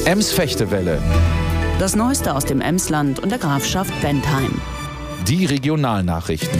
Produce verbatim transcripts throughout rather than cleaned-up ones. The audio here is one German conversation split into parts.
Ems-Fechtewelle. Das Neueste aus dem Emsland und der Grafschaft Bentheim. Die Regionalnachrichten.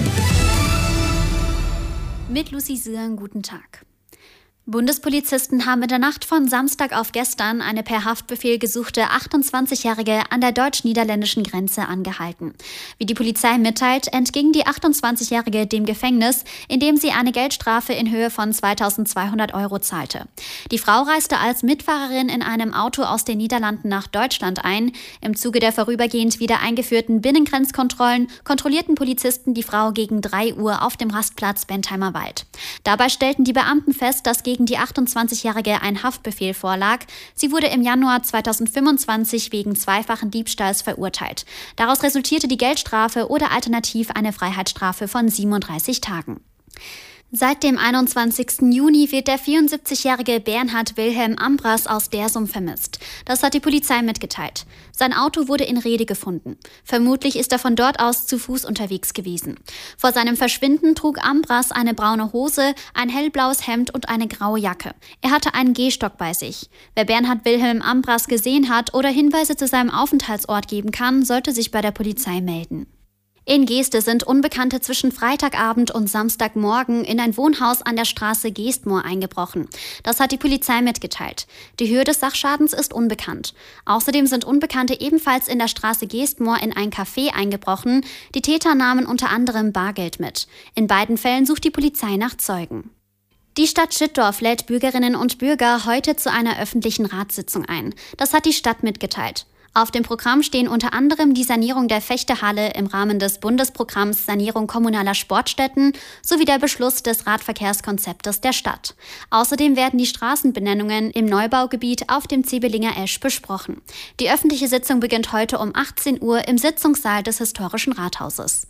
Mit Lucy Sirn, guten Tag. Bundespolizisten haben in der Nacht von Samstag auf gestern eine per Haftbefehl gesuchte achtundzwanzigjährige an der deutsch-niederländischen Grenze angehalten. Wie die Polizei mitteilt, entging die achtundzwanzigjährige dem Gefängnis, indem sie eine Geldstrafe in Höhe von zweitausendzweihundert Euro zahlte. Die Frau reiste als Mitfahrerin in einem Auto aus den Niederlanden nach Deutschland ein. Im Zuge der vorübergehend wieder eingeführten Binnengrenzkontrollen kontrollierten Polizisten die Frau gegen drei Uhr auf dem Rastplatz Bentheimer Wald. Dabei stellten die Beamten fest, dass gegen die achtundzwanzigjährige ein Haftbefehl vorlag. Sie wurde im Januar zweitausendfünfundzwanzig wegen zweifachen Diebstahls verurteilt. Daraus resultierte die Geldstrafe oder alternativ eine Freiheitsstrafe von siebenunddreißig Tagen. Seit dem einundzwanzigsten Juni wird der vierundsiebzigjährige Bernhard Wilhelm Ambras aus Dersum vermisst. Das hat die Polizei mitgeteilt. Sein Auto wurde in Rhede gefunden. Vermutlich ist er von dort aus zu Fuß unterwegs gewesen. Vor seinem Verschwinden trug Ambras eine braune Hose, ein hellblaues Hemd und eine graue Jacke. Er hatte einen Gehstock bei sich. Wer Bernhard Wilhelm Ambras gesehen hat oder Hinweise zu seinem Aufenthaltsort geben kann, sollte sich bei der Polizei melden. In Geeste sind Unbekannte zwischen Freitagabend und Samstagmorgen in ein Wohnhaus an der Straße Geestmoor eingebrochen. Das hat die Polizei mitgeteilt. Die Höhe des Sachschadens ist unbekannt. Außerdem sind Unbekannte ebenfalls in der Straße Geestmoor in ein Café eingebrochen. Die Täter nahmen unter anderem Bargeld mit. In beiden Fällen sucht die Polizei nach Zeugen. Die Stadt Schittdorf lädt Bürgerinnen und Bürger heute zu einer öffentlichen Ratssitzung ein. Das hat die Stadt mitgeteilt. Auf dem Programm stehen unter anderem die Sanierung der Fechtehalle im Rahmen des Bundesprogramms Sanierung kommunaler Sportstätten sowie der Beschluss des Radverkehrskonzeptes der Stadt. Außerdem werden die Straßenbenennungen im Neubaugebiet auf dem Zebelinger Esch besprochen. Die öffentliche Sitzung beginnt heute um achtzehn Uhr im Sitzungssaal des Historischen Rathauses.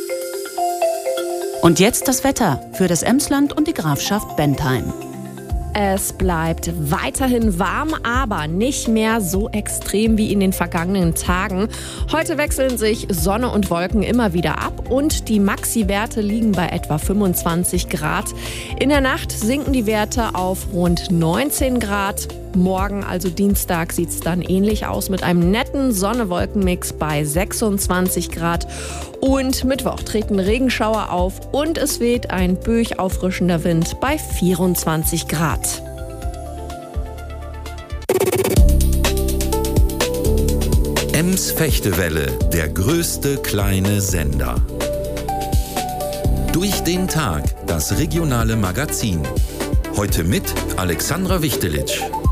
Und jetzt das Wetter für das Emsland und die Grafschaft Bentheim. Es bleibt weiterhin warm, aber nicht mehr so extrem wie in den vergangenen Tagen. Heute wechseln sich Sonne und Wolken immer wieder ab und die Maxi-Werte liegen bei etwa fünfundzwanzig Grad. In der Nacht sinken die Werte auf rund neunzehn Grad. Morgen, also Dienstag, sieht es dann ähnlich aus mit einem netten Sonne-Wolken-Mix bei sechsundzwanzig Grad. Und Mittwoch treten Regenschauer auf und es weht ein böig auffrischender Wind bei vierundzwanzig Grad. Ems-Fechtewelle, der größte kleine Sender. Durch den Tag, das regionale Magazin. Heute mit Alexandra Wichtelitsch.